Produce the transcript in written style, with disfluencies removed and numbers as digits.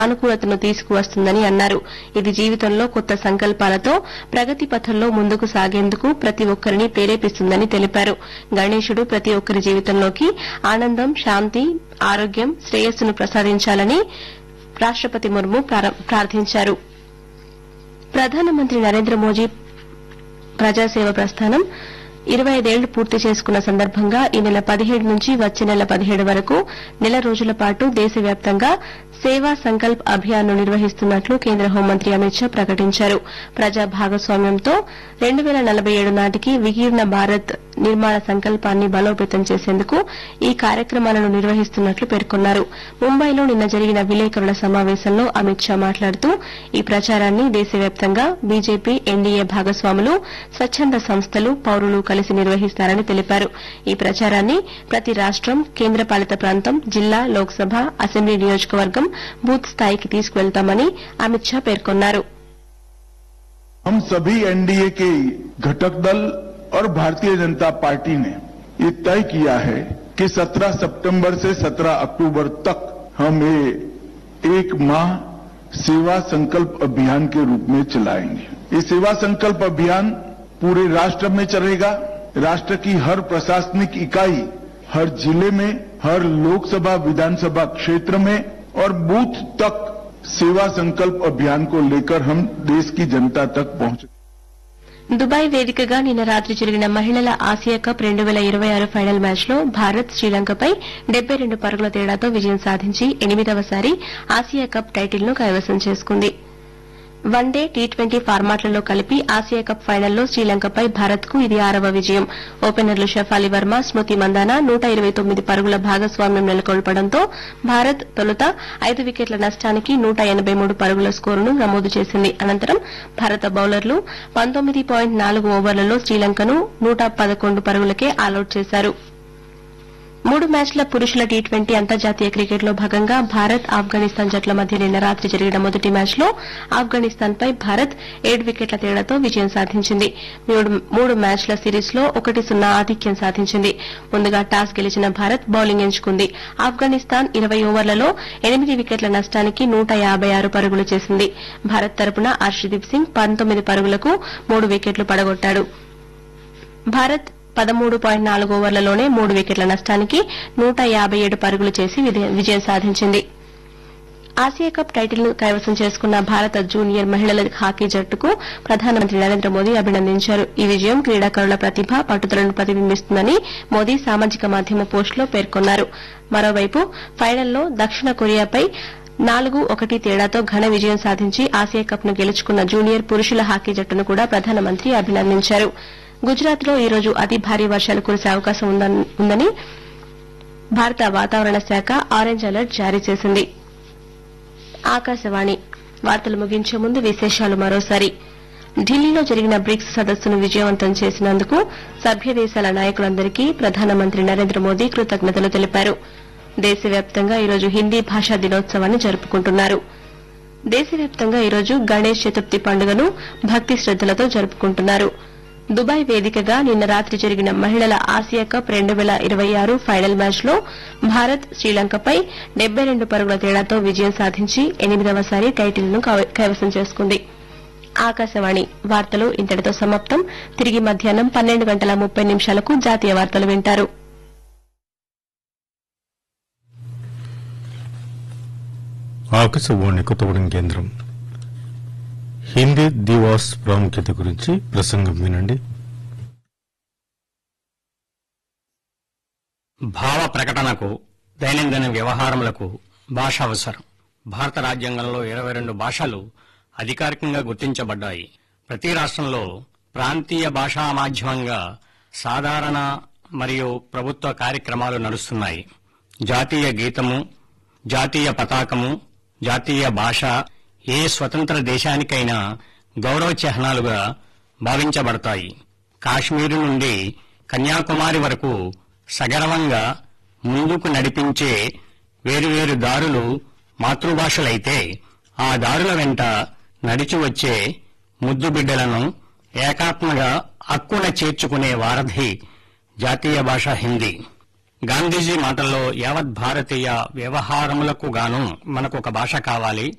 అనుకూలతను తీసుకువస్తుందని అన్నారు. ఇది జీవితంలో కొత్త సంకల్పాలతో ప్రగతి పథంలో ముందుకు సాగేందుకు ప్రతి ఒక్కరిని ప్రేరేపిస్తుందని తెలిపారు. గణేశుడు ప్రతి ఒక్కరి జీవితంలోకి ఆనందం, శాంతి, ఆరోగ్యం, శ్రేయస్సును ప్రసాదించాలని రాష్టపతి ముర్ము ప్రార్థించారు. ప్రధానమంత్రి నరేంద్ర మోదీ ప్రజాసేవ ప్రస్థానం 25 ఏళ్లు పూర్తి చేసుకున్న సందర్భంగా ఈ నెల 17 నుంచి వచ్చే నెల 17 వరకు నెల రోజుల పాటు దేశవ్యాప్తంగా సేవా సంకల్ప్ అభియాన్ ను నిర్వహిస్తున్నట్లు కేంద్ర హోంమంత్రి అమిత్ షా ప్రకటించారు. ప్రజా భాగస్వామ్యంతో 2047 నాటికి వికీర్ణ భారత్ నిర్మాణ సంకల్పాన్ని బలోపేతం చేసేందుకు ఈ కార్యక్రమాలను నిర్వహిస్తున్నట్లు పేర్కొన్నారు. ముంబైలో నిన్న జరిగిన విలేకరుల సమావేశంలో అమిత్ షా మాట్లాడుతూ ఈ ప్రచారాన్ని దేశవ్యాప్తంగా బీజేపీ, ఎన్డీఏ భాగస్వాములు, స్వచ్చంద సంస్థలు, పౌరులు కలిసి నిర్వహిస్తారని తెలిపారు. ఈ ప్రచారాన్ని ప్రతి రాష్టం, కేంద్రపాలిత ప్రాంతం, జిల్లా, లోక్సభ, అసెంబ్లీ నియోజకవర్గం, బూత్ స్థాయికి తీసుకువెళ్తామని అమిత్ షా పేర్కొన్నారు. हम सभी एनडीए के घटक दल और भारतीय जनता पार्टी ने ये तय किया है कि 17 सितंबर से 17 अक्टूबर तक हम ये एक माह सेवा संकल्प अभियान के रूप में चलाएंगे. ये सेवा संकल्प अभियान पूरे राष्ट्र में चलेगा. राष्ट्र की हर प्रशासनिक इकाई, हर जिले में, हर लोकसभा विधानसभा क्षेत्र में और बूथ तक सेवा संकल्प अभियान को लेकर हम देश की जनता तक पहुंचे. దుబాయ్ వేదికగా నిన్న రాత్రి జరిగిన మహిళల ఆసియా కప్ 2026 ఫైనల్ మ్యాచ్లో భారత్ శ్రీలంకపై 72 పరుగుల తేడాతో విజయం సాధించి 8వసారి ఆసియా కప్ టైటిల్ను కైవసం చేసుకుంది. వన్డే, టీ20 ఫార్మాట్లలో కలిపి ఆసియా కప్ ఫైనల్లో శ్రీలంకపై భారత్కు ఇది 6వ విజయం. ఓపెనర్లు షఫాలి వర్మ, స్మృతి మందాన 129 పరుగుల భాగస్వామ్యం నెలకొల్పడంతో భారత్ తొలుత 5 వికెట్ల నష్టానికి 183 పరుగుల స్కోరును నమోదు చేసింది. అనంతరం భారత బౌలర్లు 19.4 ఓవర్లలో శ్రీలంకను 111 పరుగులకే ఆలౌట్ చేశారు. 3 మ్యాచ్ల పురుషుల టీ20 అంతర్జాతీయ క్రికెట్లో భాగంగా భారత్, ఆఫ్ఘనిస్తాన్ జట్ల మధ్య నిన్న రాత్రి జరిగిన మొదటి మ్యాచ్లో ఆఫ్ఘనిస్తాన్పై భారత్ 7 వికెట్ల తేడాతో విజయం సాధించింది. 3 మ్యాచ్ల సిరీస్లో 1-0 ఆధిక్యం సాధించింది. ముందుగా టాస్ గెలిచిన భారత్ బౌలింగ్ ఎంచుకుంది. ఆఫ్ఘనిస్తాన్ 20 ఓవర్లలో 8 వికెట్ల నష్టానికి 156 పరుగులు చేసింది. భారత్ తరపున అర్షదీప్ సింగ్ 19 పరుగులకు 3 వికెట్లు పడగొట్టాడు. భారత్ 13.4 ఓవర్లలోనే 3 వికెట్ల నష్టానికి 157 పరుగులు చేసి విజయం సాధించింది. ఆసియా కప్ టైటిల్ను కైవసం చేసుకున్న భారత జూనియర్ మహిళల హాకీ జట్టుకు ప్రధానమంత్రి నరేంద్ర మోదీ అభినందించారు. ఈ విజయం క్రీడాకారుల ప్రతిభ, పట్టుదలను ప్రతిబింబిస్తుందని మోదీ సామాజిక మాధ్యమ పోస్టులో పేర్కొన్నారు. మరోవైపు ఫైనల్లో దక్షిణ కొరియాపై 4-1 తేడాతో ఘన విజయం సాధించి ఆసియా కప్ను గెలుచుకున్న జూనియర్ పురుషుల హాకీ జట్టును కూడా ప్రధానమంత్రి అభినందించారు. గుజరాత్లో ఈ రోజు అతి భారీ వర్షాలు కురిసే అవకాశం ఉందని భారత వాతావరణ శాఖ ఆరెంజ్ అలర్ట్ జారీ చేసింది. ఆకాశవాణి వార్తలు ముగించే ముందు విశేషాలు మరోసారి. ఢిల్లీలో జరిగిన బ్రిక్స్ సదస్సును విజయవంతం చేసినందుకు సభ్య దేశాల నాయకులందరికీ ప్రధానమంత్రి నరేంద్ర మోదీ కృతజ్ఞతలు తెలిపారు. దేశవ్యాప్తంగా ఈరోజు హిందీ భాషా దినోత్సవాన్ని జరుపుకుంటున్నారు. దేశవ్యాప్తంగా ఈరోజు గణేష్ చతుర్థి పండుగను భక్తి శ్రద్దలతో జరుపుకుంటున్నారు. దుబాయ్ వేదికగా నిన్న రాత్రి జరిగిన మహిళల ఆసియా కప్ 2026 ఫైనల్ మ్యాచ్లో భారత్ శ్రీలంకపై 72 పరుగుల తేడాతో విజయం సాధించి 8వసారి టైటిల్ను కైవసం చేసుకుంది. ఆకాశవాణి వార్తలు ఇంతటితో సమాప్తం. తిరిగి మధ్యాహ్నం 12:30 జాతీయ వార్తలు వింటారు. ఆకాశవాణి కొత్తగూడెం కేంద్రం. హిందీ దివాస్ ప్రాముఖ్యత గురించి ప్రసంగం వినండి. భావ ప్రకటనకు, దైనందిన వ్యవహారములకు భాష అవసరం. భారత రాజ్యాంగంలో 22 భాషలు అధికారికంగా గుర్తించబడ్డాయి. ప్రతి రాష్ట్రంలో ప్రాంతీయ భాషా మాధ్యమంగా సాధారణ మరియు ప్రభుత్వ కార్యక్రమాలు నడుస్తున్నాయి. జాతీయ గీతము, జాతీయ పతాకము, జాతీయ భాష ఏ స్వతంత్ర దేశానికైనా గౌరవ చిహ్నాలుగా భావించబడతాయి. కాశ్మీరు నుండి కన్యాకుమారి వరకు సగర్వంగా ముందుకు నడిపించే వేరువేరు దారులు మాతృభాషలైతే, ఆ దారుల వెంట నడిచి వచ్చే ముద్దు బిడ్డలను ఏకాత్మగా అక్కున చేర్చుకునే వారధి జాతీయ భాష హిందీ. గాంధీజీ మాటల్లో యావత్ భారతీయ వ్యవహారములకు గాను మనకు ఒక భాష కావాలి,